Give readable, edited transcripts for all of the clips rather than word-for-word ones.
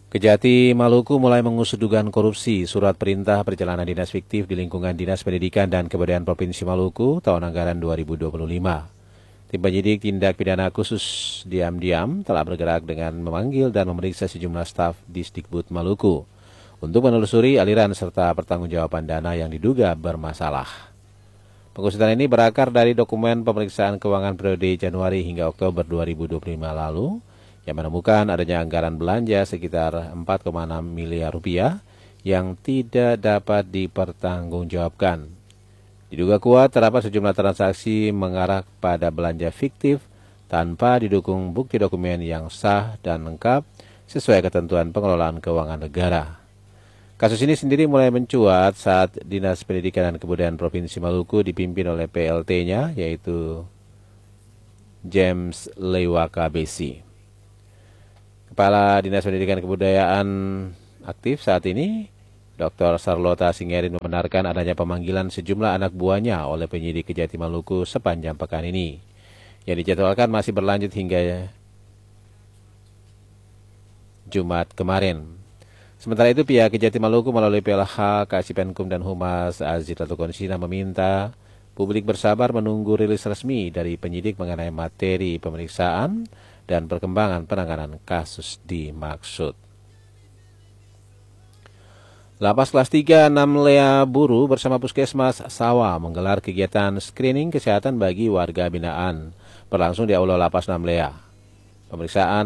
Kejati Maluku mulai mengusut dugaan korupsi surat perintah perjalanan dinas fiktif di lingkungan Dinas Pendidikan dan Kebudayaan Provinsi Maluku tahun anggaran 2025. Tim penyidik tindak pidana khusus diam-diam telah bergerak dengan memanggil dan memeriksa sejumlah staf Disdikbud Maluku untuk menelusuri aliran serta pertanggungjawaban dana yang diduga bermasalah. Pengusutan ini berakar dari dokumen pemeriksaan keuangan periode Januari hingga Oktober 2025 lalu, yang menemukan adanya anggaran belanja sekitar 4,6 miliar rupiah yang tidak dapat dipertanggungjawabkan. Diduga kuat terdapat sejumlah transaksi mengarah pada belanja fiktif tanpa didukung bukti dokumen yang sah dan lengkap sesuai ketentuan pengelolaan keuangan negara. Kasus ini sendiri mulai mencuat saat Dinas Pendidikan dan Kebudayaan Provinsi Maluku dipimpin oleh PLT-nya, yaitu James Lewaka Besi. Kepala Dinas Pendidikan Kebudayaan aktif saat ini, Dr. Sarlota Singerin, membenarkan adanya pemanggilan sejumlah anak buahnya oleh penyidik Kejati Maluku sepanjang pekan ini, yang dijadwalkan masih berlanjut hingga Jumat kemarin. Sementara itu, pihak Kejati Maluku melalui PLH, Kasipenkum dan Humas Aziz Latukonsina meminta publik bersabar menunggu rilis resmi dari penyidik mengenai materi pemeriksaan dan perkembangan penanganan kasus dimaksud. Lapas kelas 3 Namlea Buru bersama Puskesmas Sawa menggelar kegiatan screening kesehatan bagi warga binaan berlangsung di Aula Lapas Namlea. Pemeriksaan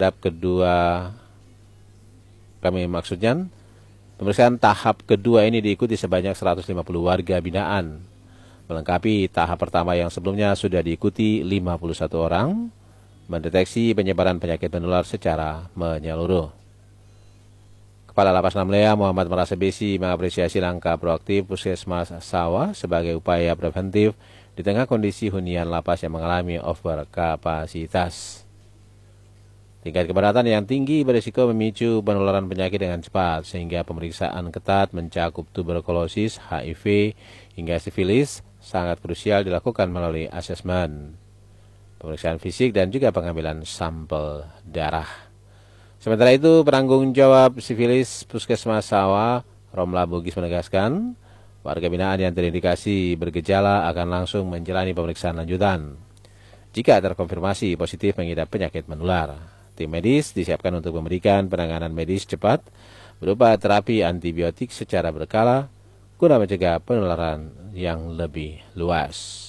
tahap kedua ini diikuti sebanyak 150 warga binaan, melengkapi tahap pertama yang sebelumnya sudah diikuti 51 orang, mendeteksi penyebaran penyakit menular secara menyeluruh. Kepala Lapas Namlea Muhammad Merasa Besi mengapresiasi langkah proaktif Puskesmas Sawa sebagai upaya preventif di tengah kondisi hunian lapas yang mengalami overkapasitas. Tingkat keberatan yang tinggi berisiko memicu penularan penyakit dengan cepat, sehingga pemeriksaan ketat mencakup tuberkulosis, HIV, hingga sifilis sangat krusial dilakukan melalui asesmen, pemeriksaan fisik, dan juga pengambilan sampel darah. Sementara itu, penanggung jawab sifilis Puskesmas Sawa, Romla Bugis, menegaskan warga binaan yang terindikasi bergejala akan langsung menjalani pemeriksaan lanjutan jika terkonfirmasi positif mengidap penyakit menular. Tim medis disiapkan untuk memberikan penanganan medis cepat berupa terapi antibiotik secara berkala guna mencegah penularan yang lebih luas.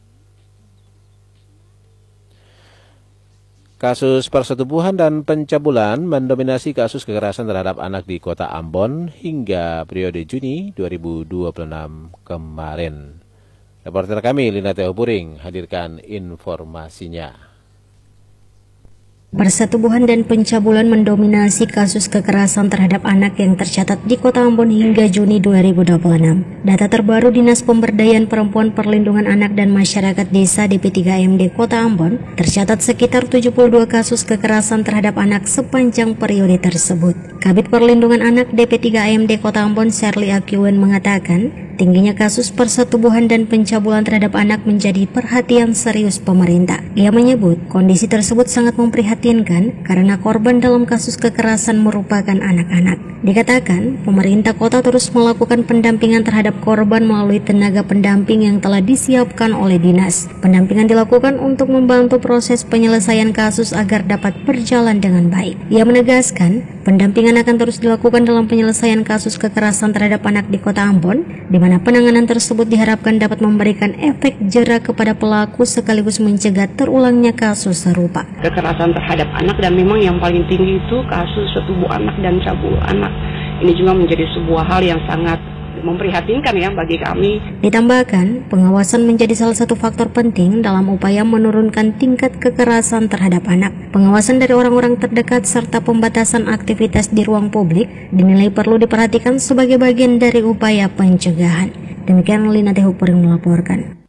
Kasus persetubuhan dan pencabulan mendominasi kasus kekerasan terhadap anak di Kota Ambon hingga periode Juni 2026 kemarin. Reporter kami Lina Teo Puring hadirkan informasinya. Persetubuhan dan pencabulan mendominasi kasus kekerasan terhadap anak yang tercatat di Kota Ambon hingga Juni 2026. Data terbaru Dinas Pemberdayaan Perempuan Perlindungan Anak dan Masyarakat Desa DP3MD Kota Ambon tercatat sekitar 72 kasus kekerasan terhadap anak sepanjang periode tersebut. Kabid Perlindungan Anak DP3MD Kota Ambon Sherly Akiwen mengatakan, tingginya kasus persetubuhan dan pencabulan terhadap anak menjadi perhatian serius pemerintah. Ia menyebut kondisi tersebut sangat memprihatinkan karena korban dalam kasus kekerasan merupakan anak-anak. Dikatakan, pemerintah kota terus melakukan pendampingan terhadap korban melalui tenaga pendamping yang telah disiapkan oleh dinas. Pendampingan dilakukan untuk membantu proses penyelesaian kasus agar dapat berjalan dengan baik. Ia menegaskan, pendampingan akan terus dilakukan dalam penyelesaian kasus kekerasan terhadap anak di Kota Ambon, di mana penanganan tersebut diharapkan dapat memberikan efek jera kepada pelaku sekaligus mencegah terulangnya kasus serupa. Kekerasan terhadap anak, dan memang yang paling tinggi itu kasus setubuh anak dan cabul anak. Ini juga menjadi sebuah hal yang sangat memprihatinkan ya bagi kami. Ditambahkan, pengawasan menjadi salah satu faktor penting dalam upaya menurunkan tingkat kekerasan terhadap anak. Pengawasan dari orang-orang terdekat serta pembatasan aktivitas di ruang publik dinilai perlu diperhatikan sebagai bagian dari upaya pencegahan. Demikian Lina Teo Puring melaporkan.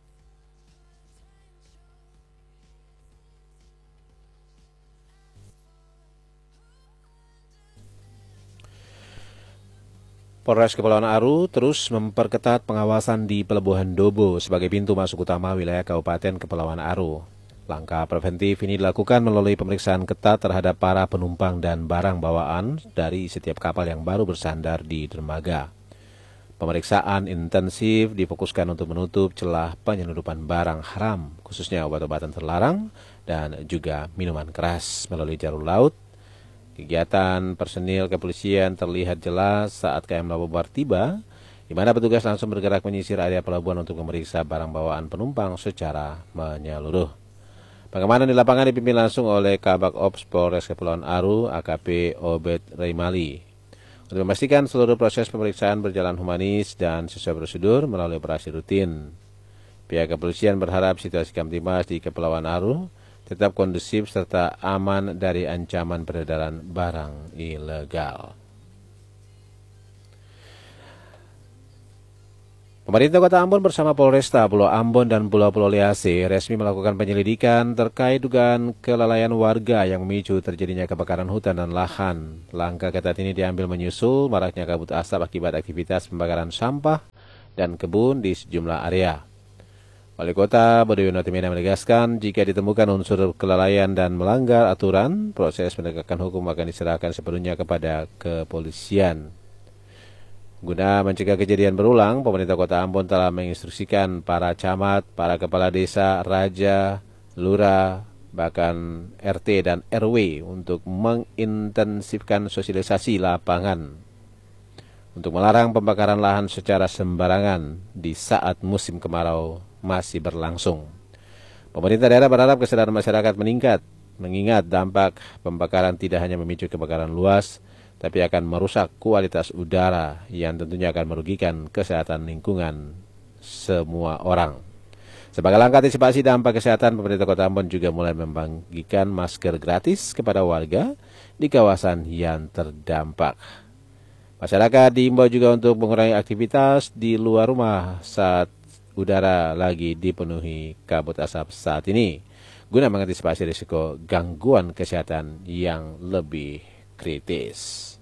Polres Kepulauan Aru terus memperketat pengawasan di Pelabuhan Dobo sebagai pintu masuk utama wilayah Kabupaten Kepulauan Aru. Langkah preventif ini dilakukan melalui pemeriksaan ketat terhadap para penumpang dan barang bawaan dari setiap kapal yang baru bersandar di dermaga. Pemeriksaan intensif difokuskan untuk menutup celah penyelundupan barang haram, khususnya obat-obatan terlarang dan juga minuman keras melalui jalur laut. Kegiatan personil kepolisian terlihat jelas saat KM Labubar tiba, di mana petugas langsung bergerak menyisir area pelabuhan untuk memeriksa barang bawaan penumpang secara menyeluruh. Pengamanan di lapangan dipimpin langsung oleh Kabak Ops Polres Kepulauan Aru, AKP Obed Reimali. Untuk memastikan seluruh proses pemeriksaan berjalan humanis dan sesuai prosedur melalui operasi rutin. Pihak kepolisian berharap situasi Kamtimas di Kepulauan Aru tetap kondusif serta aman dari ancaman peredaran barang ilegal. Pemerintah Kota Ambon bersama Polresta Pulau Ambon dan Pulau-Pulau Liase resmi melakukan penyelidikan terkait dugaan kelalaian warga yang memicu terjadinya kebakaran hutan dan lahan. Langkah ketat ini diambil menyusul maraknya kabut asap akibat aktivitas pembakaran sampah dan kebun di sejumlah area. Wali Kota Bodewiono Timena menegaskan jika ditemukan unsur kelalaian dan melanggar aturan, proses penegakan hukum akan diserahkan sepenuhnya kepada kepolisian. Guna mencegah kejadian berulang, pemerintah Kota Ambon telah menginstruksikan para camat, para kepala desa, raja, lurah, bahkan RT dan RW untuk mengintensifkan sosialisasi lapangan untuk melarang pembakaran lahan secara sembarangan di saat musim kemarau masih berlangsung. Pemerintah daerah berharap kesadaran masyarakat meningkat, mengingat dampak pembakaran tidak hanya memicu kebakaran luas, tapi akan merusak kualitas udara yang tentunya akan merugikan kesehatan lingkungan semua orang. Sebagai langkah antisipasi dampak kesehatan, pemerintah Kota Ambon juga mulai membagikan masker gratis kepada warga di kawasan yang terdampak. Masyarakat diimbau juga untuk mengurangi aktivitas di luar rumah saat udara lagi dipenuhi kabut asap saat ini, guna mengantisipasi risiko gangguan kesehatan yang lebih kritis.